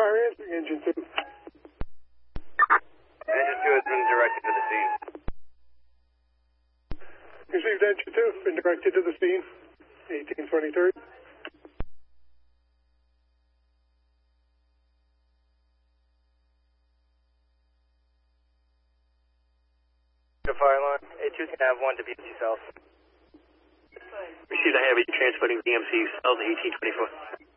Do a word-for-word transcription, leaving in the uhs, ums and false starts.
fire answering engine two. Engine two has been directed to the scene. Received engine two, been directed to the scene. eighteen twenty-three. The fire line. A two can have one to B M C South. Received a heavy transporting B M C South eighteen twenty-four.